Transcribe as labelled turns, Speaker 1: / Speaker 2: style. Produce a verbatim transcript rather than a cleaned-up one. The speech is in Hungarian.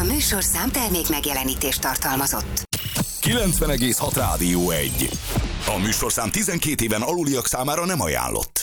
Speaker 1: műsorszám termék megjelenítést tartalmazott.
Speaker 2: kilencven egész hat Rádió egy. A műsorszám tizenkét éven aluliak számára nem ajánlott.